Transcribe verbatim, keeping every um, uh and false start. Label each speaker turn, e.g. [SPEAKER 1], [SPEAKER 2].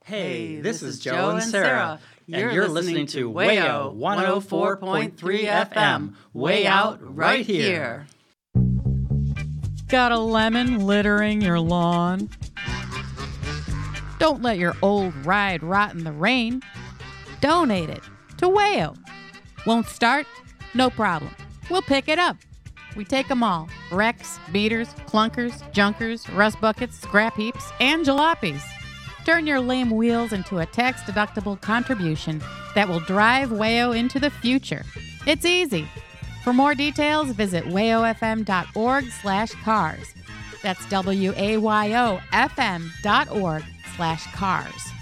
[SPEAKER 1] Hey, this is Joe and Sarah, and you're listening to Wayo one oh four point three F M, way out right here.
[SPEAKER 2] Got a lemon littering your lawn? Don't let your old ride rot in the rain. Donate it to Wayo. Won't start? No problem. We'll pick it up. We take them all. Wrecks, beaters, clunkers, junkers, rust buckets, scrap heaps, and jalopies. Turn your lame wheels into a tax-deductible contribution that will drive Wayo into the future. It's easy. For more details, visit wayofm.org slash cars. That's W-A-Y-O-F-M dot org slash cars.